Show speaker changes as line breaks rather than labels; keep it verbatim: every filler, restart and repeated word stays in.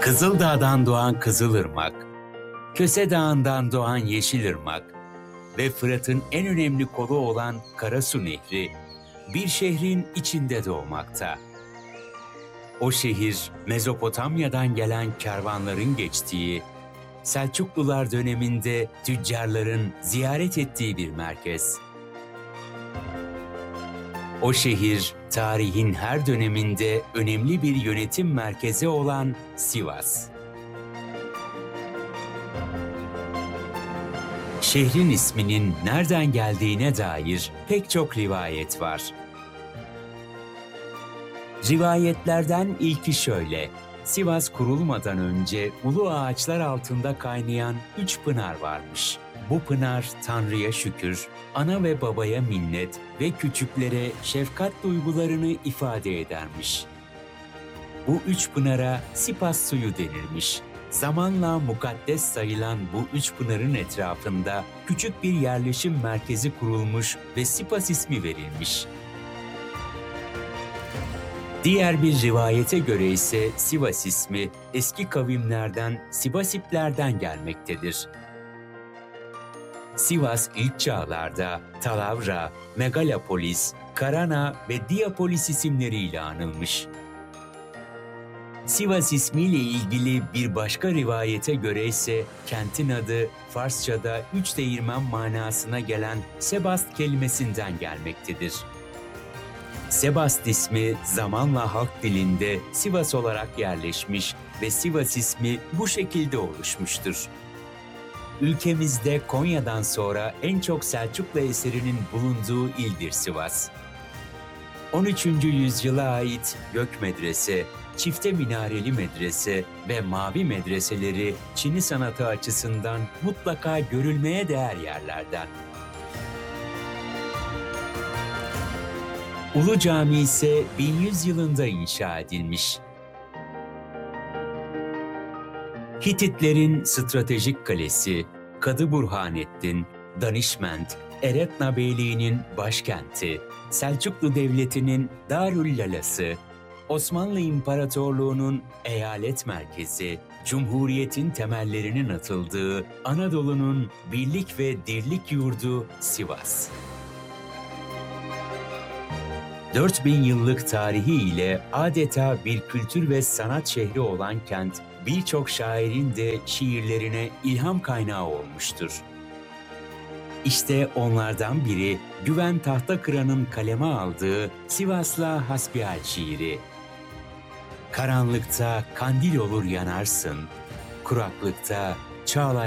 Kızıldağ'dan doğan Kızılırmak, Köse Dağı'ndan doğan Yeşilırmak ve Fırat'ın en önemli kolu olan Karasu Nehri bir şehrin içinde doğmakta. O şehir Mezopotamya'dan gelen kervanların geçtiği, Selçuklular döneminde tüccarların ziyaret ettiği bir merkez. O şehir tarihin her döneminde önemli bir yönetim merkezi olan Sivas. Şehrin isminin nereden geldiğine dair pek çok rivayet var. Rivayetlerden ilki şöyle: Sivas kurulmadan önce ulu ağaçlar altında kaynayan üç pınar varmış. Bu pınar Tanrı'ya şükür, ana ve babaya minnet ve küçüklere şefkat duygularını ifade edermiş. Bu üç pınara Sipas suyu denirmiş. Zamanla mukaddes sayılan bu üç pınarın etrafında küçük bir yerleşim merkezi kurulmuş ve Sipas ismi verilmiş. Diğer bir rivayete göre ise Sivas ismi eski kavimlerden Sivasiplerden gelmektedir. Sivas ilk çağlarda Talavra, Megalopolis, Karana ve Diapolis isimleriyle anılmış. Sivas ismiyle ilgili bir başka rivayete göre ise kentin adı Farsça'da üç değirmen manasına gelen Sebast kelimesinden gelmektedir. Sebast ismi zamanla halk dilinde Sivas olarak yerleşmiş ve Sivas ismi bu şekilde oluşmuştur. Ülkemizde Konya'dan sonra en çok Selçuklu eserinin bulunduğu ildir Sivas. on üçüncü yüzyıla ait Gök Medrese, Çifte Minareli Medrese ve Mavi Medreseleri Çini sanatı açısından mutlaka görülmeye değer yerlerden. Ulu Cami ise bin yüz yılında inşa edilmiş. Hititlerin stratejik kalesi, Kadı Burhanettin, Danişment, Eretna Beyliği'nin başkenti, Selçuklu Devleti'nin Darüllalası, Osmanlı İmparatorluğu'nun eyalet merkezi, Cumhuriyet'in temellerinin atıldığı Anadolu'nun birlik ve dirlik yurdu Sivas. dört bin yıllık tarihi ile adeta bir kültür ve sanat şehri olan kent, birçok şairin de şiirlerine ilham kaynağı olmuştur. İşte onlardan biri Güven Tahtakıran'ın kaleme aldığı Sivas'la Hasbihal şiiri. Karanlıkta kandil olur yanarsın, kuraklıkta çağlayan